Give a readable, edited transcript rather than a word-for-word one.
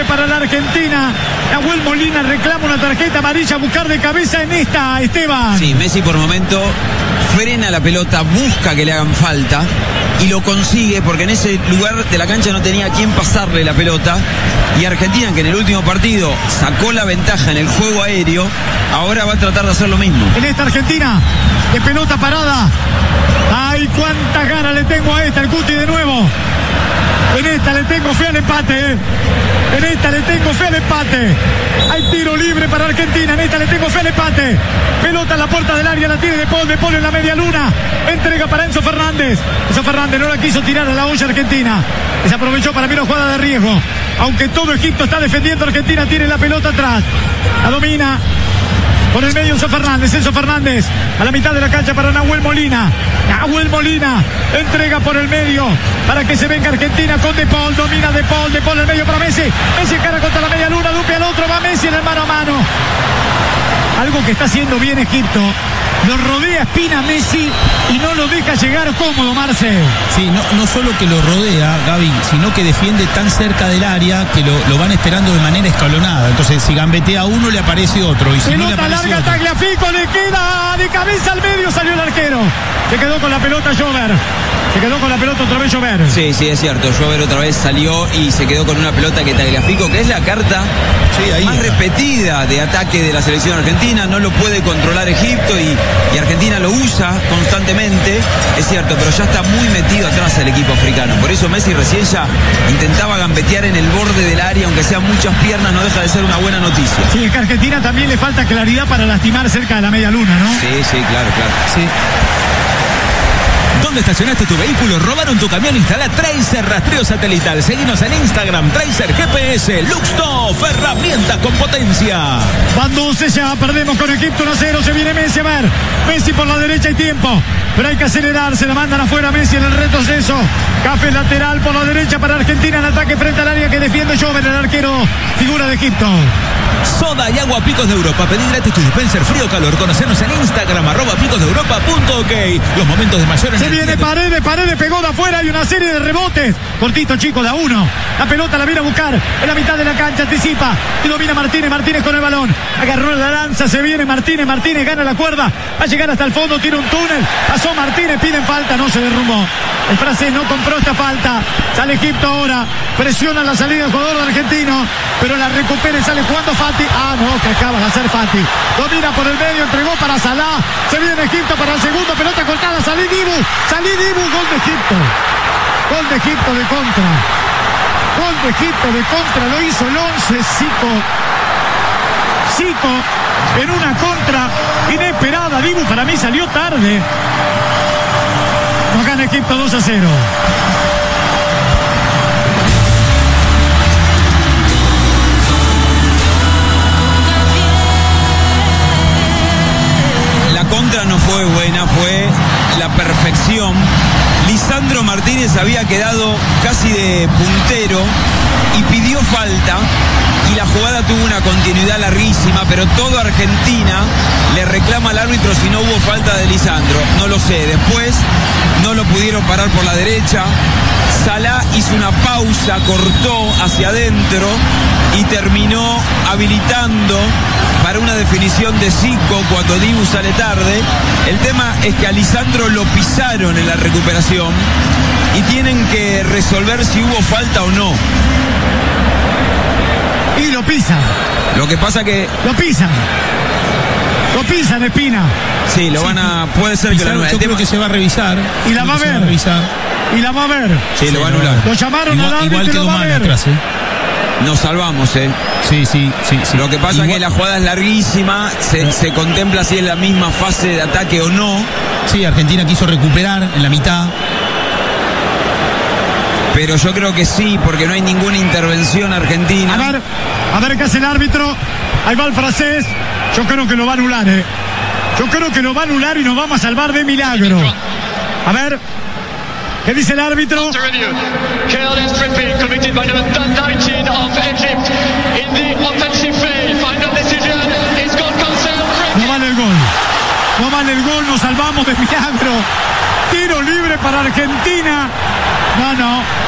libre para la Argentina. Nahuel Molina reclama una tarjeta amarilla a buscar de cabeza en esta, Esteban. Sí, Messi por momento frena la pelota, busca que le hagan falta y lo consigue porque en ese lugar de la cancha no tenía a quién pasarle la pelota. Y Argentina, que en el último partido sacó la ventaja en el juego aéreo, ahora va a tratar de hacer lo mismo. En esta Argentina, de pelota parada. ¡Ay, cuántas ganas le tengo a esta! El Cuti de nuevo. En esta le tengo fe al empate, En esta le tengo fe al empate. Hay tiro libre para Argentina. En esta le tengo fe al empate. Pelota en la puerta del área. La tiene De Paul en la media luna. Entrega para Enzo Fernández. Enzo Fernández no la quiso tirar a la olla Argentina. Desaprovechó para mí una jugada de riesgo. Aunque todo Egipto está defendiendo, Argentina tiene la pelota atrás. La domina. Por el medio Enzo Fernández a la mitad de la cancha para Nahuel Molina. Nahuel Molina entrega por el medio para que se venga Argentina con De Paul. Domina De Paul al medio para Messi. Messi cara contra la media luna, dupe al otro, va Messi en el mano a mano. Algo que está haciendo bien Egipto. Lo rodea Espina Messi y no lo deja llegar cómodo, Marce. Sí, no solo que lo rodea, Gaby, sino que defiende tan cerca del área que lo van esperando de manera escalonada. Entonces, si gambetea uno, le aparece otro. Y si no le pelota aparece larga, otro. Tagliafico, le queda de cabeza al medio, salió el arquero. Se quedó con la pelota Jover. Se quedó con la pelota otra vez Jover. Sí, es cierto. Jover otra vez salió y se quedó con una pelota que Tagliafico, que es la carta más repetida de ataque de la selección argentina. No lo puede controlar Egipto y Argentina lo usa constantemente. Es cierto, pero ya está muy metido atrás el equipo africano. Por eso Messi recién ya intentaba gambetear en el borde del área, aunque sean muchas piernas, no deja de ser una buena noticia. Sí, es que a Argentina también le falta claridad para lastimar cerca de la media luna, ¿no? Sí, claro. Sí. ¿Dónde estacionaste tu vehículo? ¿Robaron tu camión? Instala Tracer Rastreo Satelital. Seguinos en Instagram, Tracer GPS, Luxtop, herramientas con potencia. Van 12 ya, perdemos con Egipto 1-0, se viene Messi, a ver. Messi por la derecha, hay tiempo, pero hay que acelerar, se la mandan afuera Messi en el retroceso. Café lateral por la derecha para Argentina en ataque frente al área que defiende Jover, el arquero figura de Egipto. Soda y agua Picos de Europa. Pedí gratis tu dispenser frío o calor. Conocernos en Instagram, @picosdeeuropa.ok. Los momentos de mayor energía. Se viene Paredes, pegó de afuera. Hay una serie de rebotes. Cortito, chico, da uno. La pelota la viene a buscar en la mitad de la cancha, anticipa y domina Martínez con el balón. Agarró la lanza, se viene Martínez gana la cuerda. Va a llegar hasta el fondo, tira un túnel. Pasó Martínez, piden falta, no se derrumbó. El francés no compró esta falta. Sale Egipto ahora. Presiona la salida del jugador argentino, pero la recupera y sale jugando Fati. Ah, no, que acaba de hacer Fati. Domina por el medio, entregó para Salah. Se viene Egipto para el segundo, pelota cortada. Salí Dibu, gol de Egipto. Gol de Egipto de contra. Gol de Egipto de contra, lo hizo el 11 Zico en una contra inesperada. Dibu para mí salió tarde. Nos gana Egipto 2-0. La contra no fue buena, fue la perfección. Lisandro Martínez había quedado casi de puntero y pidió falta, y la jugada tuvo una continuidad larguísima, pero todo Argentina le reclama al árbitro si no hubo falta de Lisandro. No lo sé, después no lo pudieron parar por la derecha. Salah hizo una pausa, cortó hacia adentro y terminó habilitando para una definición de Zico cuando Dibu sale tarde. El tema es que a Lisandro lo pisaron en la recuperación y tienen que resolver si hubo falta o no. Y lo pisan. Lo que pasa que... Lo pisan, Espina. Sí, lo van a... Puede ser que lo anulen. Yo creo que se va a revisar. Y la va a ver. Y la va a ver. Sí, lo va a anular. Lo llamaron al árbitro. Igual quedó mal atrás, Nos salvamos, Sí. Lo que pasa es que la jugada es larguísima, se contempla si es la misma fase de ataque o no. Sí, Argentina quiso recuperar en la mitad. Pero yo creo que sí, porque no hay ninguna intervención argentina. A ver qué hace el árbitro. Ahí va el francés. Yo creo que lo va a anular, Yo creo que lo va a anular y nos vamos a salvar de milagro. A ver, ¿qué dice el árbitro? No vale el gol, nos salvamos de milagro. Tiro libre para Argentina. No.